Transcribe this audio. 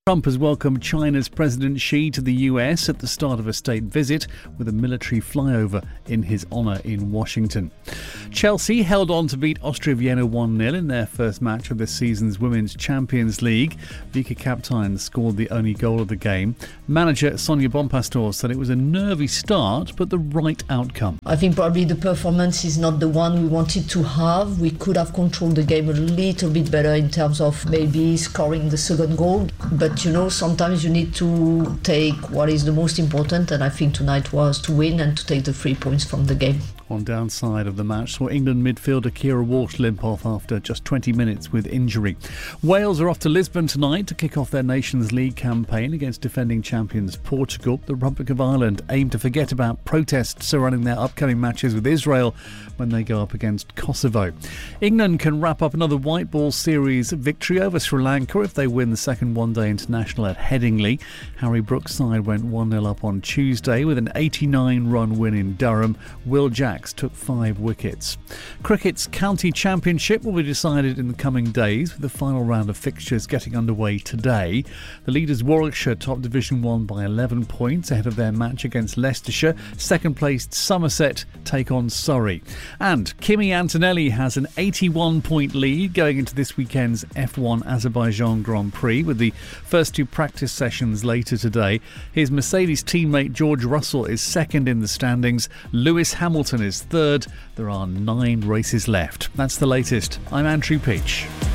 Trump has welcomed China's President Xi to the US at the start of a state visit with a military flyover in his honour in Washington. Chelsea held on to beat Austria Vienna 1-0 in their first match of this season's Women's Champions League. Vika Kaptein scored the only goal of the game. Manager Sonia Bonpastor said it was a nervy start but the right outcome. I think probably the performance is not the one we wanted to have. We could have controlled the game a little bit better in terms of maybe scoring the second goal. But sometimes you need to take what is the most important, and I think tonight was to win and to take the 3 points from the game. On downside of the match saw England midfielder Keira Walsh limp off after just 20 minutes with injury. Wales are off to Lisbon tonight to kick off their Nations League campaign against defending champions Portugal. The Republic of Ireland aim to forget about protests surrounding their upcoming matches with Israel when they go up against Kosovo. England can wrap up another white ball series victory over Sri Lanka if they win the second one-day international at Headingley. Harry Brooks' side went 1-0 up on Tuesday with an 89-run win in Durham. Will Jacks took 5 wickets. Cricket's county championship will be decided in the coming days, with the final round of fixtures getting underway today. The leaders Warwickshire top Division 1 by 11 points ahead of their match against Leicestershire. Second placed Somerset take on Surrey. And Kimi Antonelli has an 81-point lead going into this weekend's F1 Azerbaijan Grand Prix, with the first 2 practice sessions later today. His Mercedes teammate George Russell is second in the standings. Lewis Hamilton is third. There are 9 races left. That's the latest. I'm Andrew Peach.